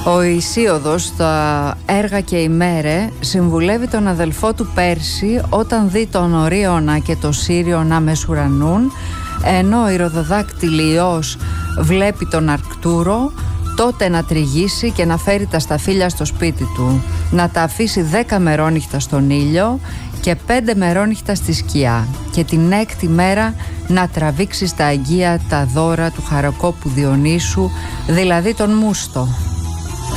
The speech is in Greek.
Ο Ησίωδος στα έργα και η Μέρε συμβουλεύει τον αδελφό του Πέρση όταν δει τον Ορίωνα και το Σύριο να μεσουρανούν, ενώ ο Ηροδοδάκτυλη Υιός βλέπει τον Αρκτούρο, τότε να τριγύσει και να φέρει τα σταφύλια στο σπίτι του, να τα αφήσει 10 μερόνυχτα στον ήλιο και 5 μερόνυχτα στη σκιά, και την 6η μέρα να τραβήξει στα αγγεία τα δώρα του Χαροκόπου Διονύσου, δηλαδή τον Μούστο.